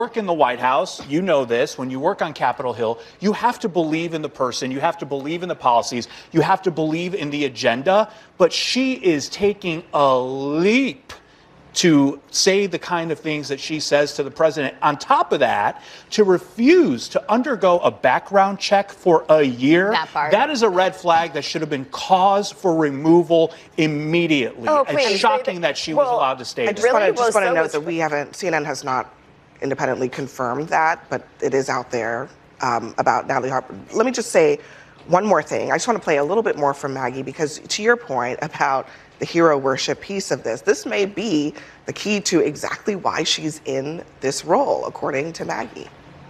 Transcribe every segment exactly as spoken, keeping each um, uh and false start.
Work in the White House, you know this, when you work on Capitol Hill, you have to believe in the person, you have to believe in the policies, you have to believe in the agenda, but she is taking a leap to say the kind of things that she says to the president. On top of that, to refuse to undergo a background check for a year, that, part. that is a red flag that should have been cause for removal immediately. Oh, it's shocking that she well, was allowed to stay I just there. want Really? to just Well, want to so note that we haven't, C N N has not independently confirmed that, but it is out there um, about Natalie Harper. Let me just say one more thing. I just want to play a little bit more from Maggie, because to your point about the hero worship piece of this, this may be the key to exactly why she's in this role, according to Maggie.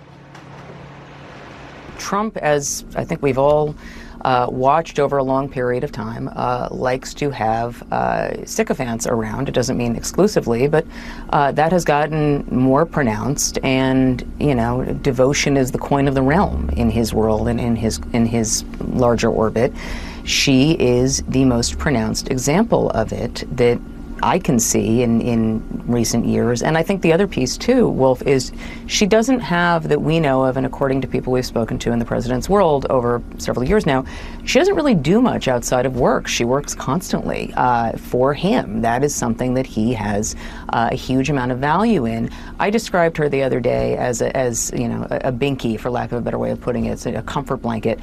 Trump, as I think we've all uh, watched over a long period of time, uh, likes to have uh, sycophants around. It doesn't mean exclusively, but uh, that has gotten more pronounced. And you know, devotion is the coin of the realm in his world and in his in his larger orbit. She is the most pronounced example of it that I can see in, in recent years. And I think the other piece too, Wolf, is she doesn't have, that we know of, and according to people we've spoken to in the president's world over several years now, she doesn't really do much outside of work. She works constantly uh, for him. That is something that he has uh, a huge amount of value in. I described her the other day as, a, as you know, a, a binky, for lack of a better way of putting it. It's a comfort blanket.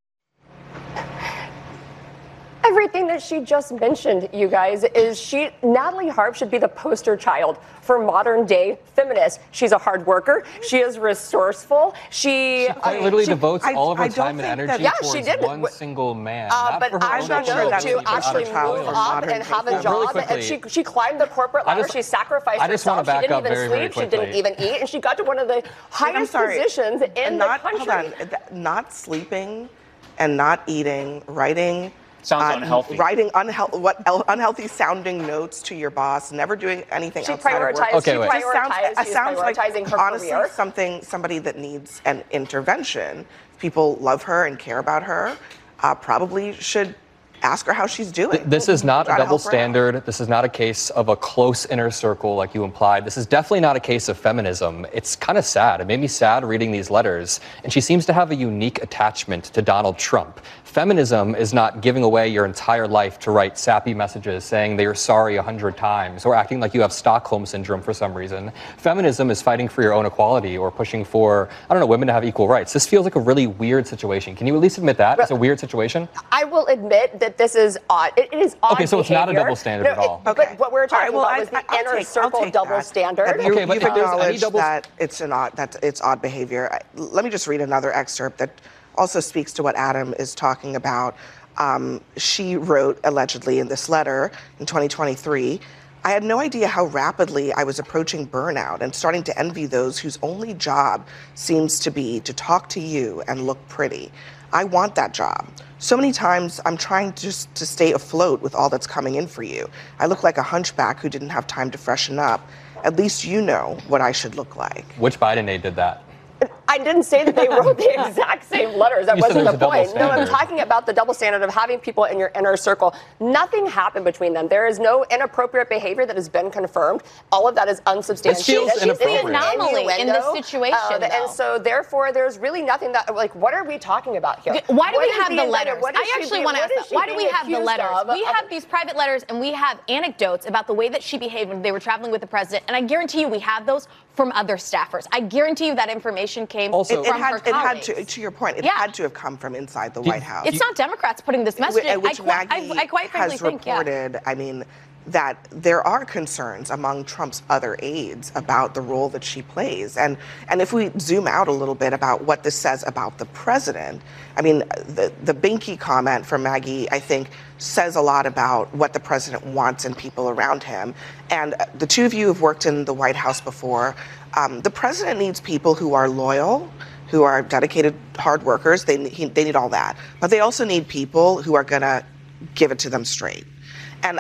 Everything that she just mentioned, you guys, is she, Natalie Harp should be the poster child for modern day feminists. She's a hard worker. She is resourceful. She, she quite uh, literally she, devotes I, all of her I time and energy that, yeah, towards she did. one single man. Uh, not but for her I own don't sure know that's to even actually child move for up modern and have a people. job. Really quickly, and she she climbed the corporate ladder. just, she sacrificed I just herself. want to back she didn't up even very, sleep. very She didn't even eat, and she got to one of the highest positions in not, the country. Hold on, not sleeping and not eating, writing. Sounds uh, unhealthy. Writing unhealthy, what unhealthy sounding notes to your boss. Never doing anything She outside of work. prioritized. Okay, she wait. prioritized. Sounds, She's sounds like prioritizing her honestly career. something somebody that needs an intervention. People love her and care about her. Uh, probably should ask her how she's doing. This is not Try a to double help her out. standard. This is not a case of a close inner circle like you implied. This is definitely not a case of feminism. It's kind of sad. It made me sad reading these letters. And she seems to have a unique attachment to Donald Trump. Feminism is not giving away your entire life to write sappy messages saying that you're sorry a hundred times or acting like you have Stockholm syndrome for some reason. Feminism is fighting for your own equality or pushing for, I don't know, women to have equal rights. This feels like a really weird situation. Can you at least admit that? It's a weird situation? I will admit that this is odd. It, it is odd. Okay, so it's not a behavior. double standard no, at all. It, Okay. But what we're talking All right, well, about was I- the I'll inner take- I'll circle take double that. standard. That you, Okay, but you've if there's any acknowledged double- that it's an odd, that it's odd behavior. I, let me just read another excerpt that also speaks to what Adam is talking about. Um, she wrote allegedly in this letter in twenty twenty-three, I had no idea how rapidly I was approaching burnout and starting to envy those whose only job seems to be to talk to you and look pretty. I want that job. So many times I'm trying just to stay afloat with all that's coming in for you. I look like a hunchback who didn't have time to freshen up. At least you know what I should look like. Which Biden aide did that? I didn't say that they wrote the exact same letters. That You said wasn't there's the a double point. No, I'm standard. talking about the double standard of having people in your inner circle. Nothing happened between them. There is no inappropriate behavior that has been confirmed. All of that is unsubstantiated. feels She's inappropriate. an anomaly in this innuendo, situation, uh, though. and so therefore, there's really nothing that, like, what are we talking about here? Why do What we is have the indictment? letters? What is I she actually being- want to what ask is that. she Why do we being have the accused letters? of? We have these private letters and we have anecdotes about the way that she behaved when they were traveling with the president. And I guarantee you we have those from other staffers. I guarantee you that information came Also- It, from it had, her it had colleagues. to, to your point, it Yeah. had to have come from inside the White House. It's not Democrats putting this message in. Which I, Maggie I, I quite frankly has think, yeah. reported, I mean, that there are concerns among Trump's other aides about the role that she plays. And and if we zoom out a little bit about what this says about the president, I mean, the, the Binky comment from Maggie, I think, says a lot about what the president wants in people around him. And the two of you have worked in the White House before. Um, the president needs people who are loyal, who are dedicated hard workers. They, he, they need all that. But they also need people who are going to give it to them straight. And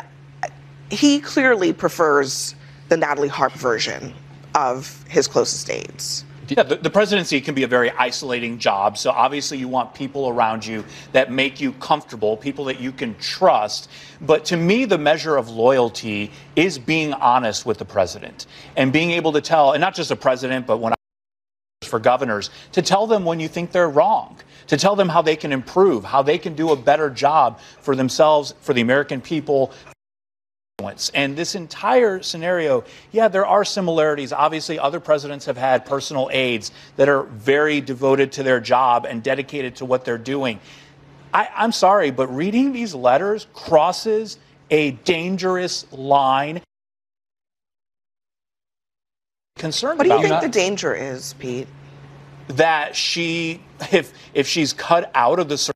he clearly prefers the Natalie Harp version of his closest aides. Yeah, the, the presidency can be a very isolating job. So obviously you want people around you that make you comfortable, people that you can trust. But to me, the measure of loyalty is being honest with the president and being able to tell, and not just the president, but when I for governors to tell them when you think they're wrong, to tell them how they can improve, how they can do a better job for themselves, for the American people. And this entire scenario, yeah, there are similarities. Obviously, other presidents have had personal aides that are very devoted to their job and dedicated to what they're doing. I, I'm sorry, but reading these letters crosses a dangerous line. Concerned what do you about think that, the danger is, Pete? That she, if if she's cut out of the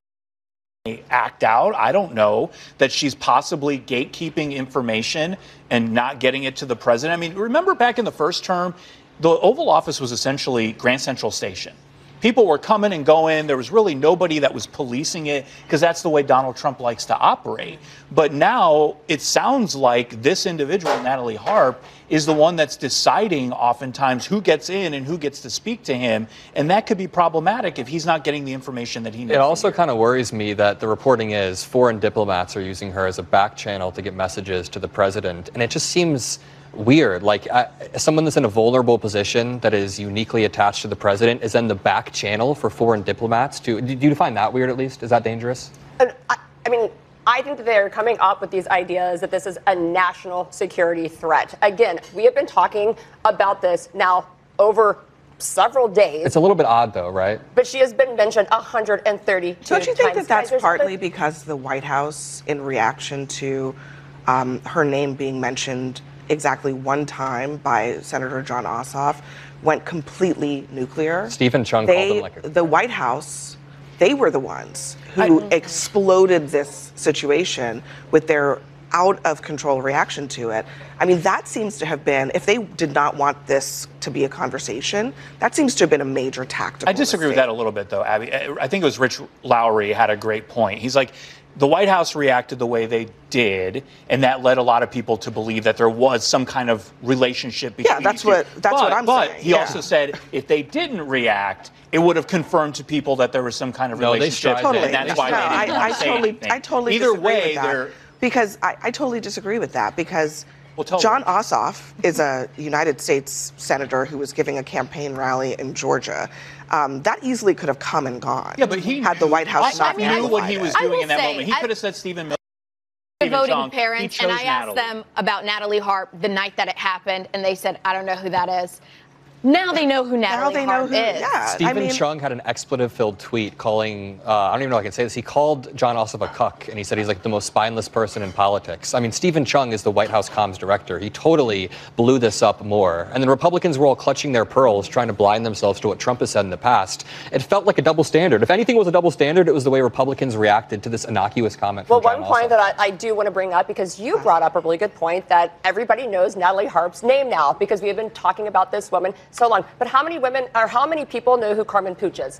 act out, I don't know, that she's possibly gatekeeping information and not getting it to the president. I mean, remember back in the first term, the Oval Office was essentially Grand Central Station. People were coming and going. There was really nobody that was policing it because that's the way Donald Trump likes to operate. But now it sounds like this individual, Natalie Harp, is the one that's deciding oftentimes who gets in and who gets to speak to him. And that could be problematic if he's not getting the information that he needs. It also kind of worries me that the reporting is foreign diplomats are using her as a back channel to get messages to the president. And it just seems weird. Like, uh, someone that's in a vulnerable position that is uniquely attached to the president is then the back channel for foreign diplomats. To, do you find that weird, at least? Is that dangerous? And I, I mean, I think that they're coming up with these ideas that this is a national security threat. Again, we have been talking about this now over several days. It's a little bit odd, though, right? But she has been mentioned one hundred thirty-two times. Don't you think that that's Guys, partly the- because the White House, in reaction to um, her name being mentioned exactly one time by Senator Jon Ossoff, went completely nuclear? Stephen Chung they, called him like a... The White House, they were the ones who I, exploded this situation with their out-of-control reaction to it. I mean, that seems to have been, if they did not want this to be a conversation, that seems to have been a major tactical I disagree mistake. with that a little bit, though, Abby. I think it was Rich Lowry had a great point. He's like, the White House reacted the way they did, and that led a lot of people to believe that there was some kind of relationship between Yeah, that's these two. what that's but, what I'm but saying. he yeah. also said if they didn't react, it would have confirmed to people that there was some kind of No, they relationship, tried Totally. and that's They why no, they didn't I, want I to say totally, anything. I totally Either disagree way, with that. they're Because I, I totally disagree with that because Well, tell Jon me. Ossoff is a United States senator who was giving a campaign rally in Georgia. Um, that easily could have come and gone. Yeah, but he had the White House I, not I knew what he amplified was it. I doing will in that say, moment. He I- could have said Stephen Miller. Voting Chung, he parents, and chose I asked Natalie. them about Natalie Harp the night that it happened, and they said, I don't know who that is. Now they know who Natalie they know Harp who- is. yeah. Stephen I mean- Chung had an expletive-filled tweet calling, uh, I don't even know if I can say this, he called Jon Ossoff a cuck, and he said he's like the most spineless person in politics. I mean, Stephen Chung is the White House comms director. He totally blew this up more. And the Republicans were all clutching their pearls, trying to blind themselves to what Trump has said in the past. It felt like a double standard. If anything was a double standard, it was the way Republicans reacted to this innocuous comment Well, from Jon one point Ossoff. that I, I do want to bring up, because you brought up a really good point, that everybody knows Natalie Harp's name now because we have been talking about this woman so long. But how many women or how many people know who Carmen Puch is?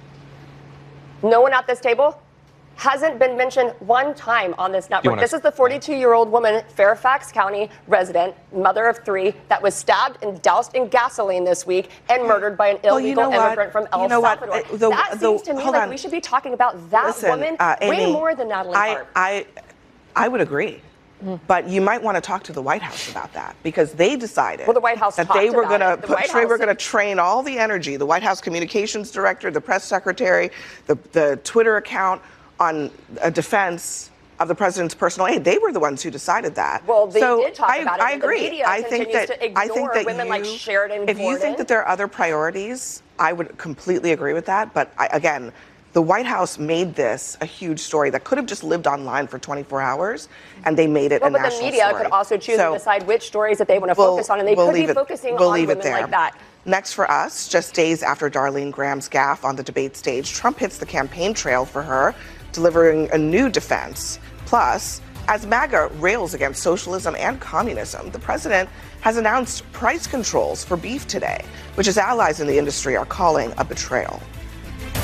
No one at this table hasn't been mentioned one time on this network. wanna- This is the forty-two-year-old woman, Fairfax County resident, mother of three, that was stabbed and doused in gasoline this week and murdered by an Well, you illegal know what? immigrant from El You know what? Salvador. Uh, the- that the- seems to me hold like on. we should be talking about that Listen, woman uh, way Amy, more than Natalie I, Harp. I, I would agree. But you might want to talk to the White House about that because they decided Well, the White House that they talked were about going to it. The put White they were House- going to train all the energy, the White House communications director, the press secretary, the the Twitter account on a defense of the president's personal aide. They were the ones who decided that. Well, they so did talk I, about it, I but the agree. media I think continues that to I think ignore that women you, like Sheridan if you think Gordon. that there are other priorities, I would completely agree with that. But I, again, the White House made this a huge story that could have just lived online for twenty-four hours, and they made it Well, a but the national media story. could also choose So to decide which stories that they want to we'll- focus on, and they we'll could leave be it- focusing we'll on leave it women there. like that. Next for us, just days after Darlene Graham's gaffe on the debate stage, Trump hits the campaign trail for her, delivering a new defense. Plus, as MAGA rails against socialism and communism, the president has announced price controls for beef today, which his allies in the industry are calling a betrayal.